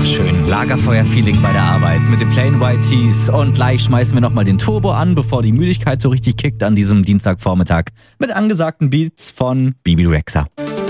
Ach, schön. Lagerfeuer-Feeling bei der Arbeit mit den Plain White Tees. Und gleich schmeißen wir nochmal den Turbo an, bevor die Müdigkeit so richtig kickt an diesem Dienstagvormittag. Mit angesagten Beats von Bibi Rexha.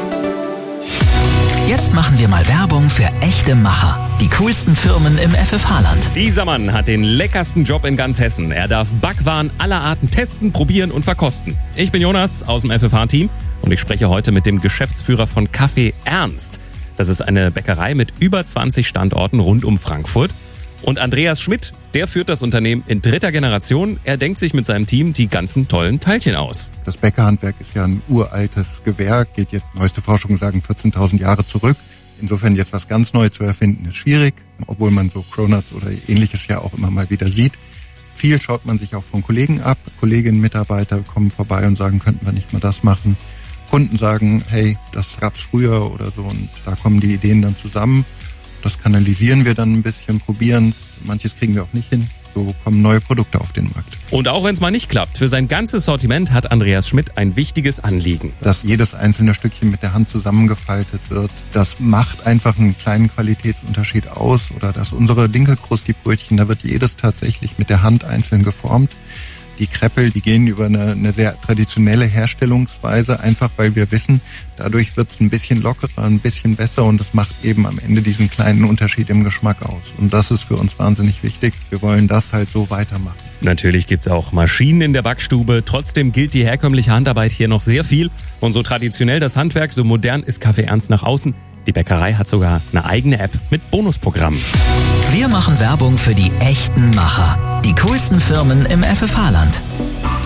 Jetzt machen wir mal Werbung für echte Macher. Die coolsten Firmen im FFH-Land. Dieser Mann hat den leckersten Job in ganz Hessen. Er darf Backwaren aller Arten testen, probieren und verkosten. Ich bin Jonas aus dem FFH-Team und ich spreche heute mit dem Geschäftsführer von Café Ernst. Das ist eine Bäckerei mit über 20 Standorten rund um Frankfurt. Und Andreas Schmidt, der führt das Unternehmen in 3. Generation. Er denkt sich mit seinem Team die ganzen tollen Teilchen aus. Das Bäckerhandwerk ist ja ein uraltes Gewerk, geht jetzt, neueste Forschungen sagen, 14.000 Jahre zurück. Insofern jetzt was ganz Neues zu erfinden, ist schwierig, obwohl man so Cronuts oder Ähnliches ja auch immer mal wieder sieht. Viel schaut man sich auch von Kollegen ab. Kolleginnen, Mitarbeiter kommen vorbei und sagen, könnten wir nicht mal das machen. Kunden sagen, hey, das gab's früher oder so, und da kommen die Ideen dann zusammen. Das kanalisieren wir dann ein bisschen, probieren es. Manches kriegen wir auch nicht hin. So kommen neue Produkte auf den Markt. Und auch wenn es mal nicht klappt, für sein ganzes Sortiment hat Andreas Schmidt ein wichtiges Anliegen. Dass jedes einzelne Stückchen mit der Hand zusammengefaltet wird, das macht einfach einen kleinen Qualitätsunterschied aus. Oder dass unsere Dinkelkrusti-Brötchen, da wird jedes tatsächlich mit der Hand einzeln geformt. Die Kreppel, die gehen über eine sehr traditionelle Herstellungsweise, einfach weil wir wissen, dadurch wird es ein bisschen lockerer, ein bisschen besser, und es macht eben am Ende diesen kleinen Unterschied im Geschmack aus. Und das ist für uns wahnsinnig wichtig. Wir wollen das halt so weitermachen. Natürlich gibt's auch Maschinen in der Backstube. Trotzdem gilt die herkömmliche Handarbeit hier noch sehr viel. Und so traditionell das Handwerk, so modern ist Café Ernst nach außen. Die Bäckerei hat sogar eine eigene App mit Bonusprogrammen. Wir machen Werbung für die echten Macher. Die coolsten Firmen im FFH-Land.